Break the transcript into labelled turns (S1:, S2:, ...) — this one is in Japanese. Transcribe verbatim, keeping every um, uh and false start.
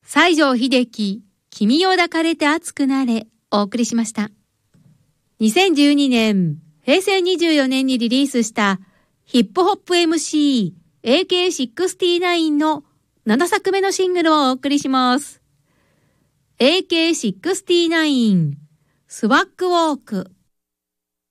S1: 西城秀樹、君を抱かれて熱くなれ、お送りしました。にせんじゅうにねん、へいせいにじゅうよねんにリリースしたヒップホップ エムシー エーケーろくじゅうきゅう のななさくめのシングルをお送りします。エーケーろくじゅうきゅう スワッグウォーク。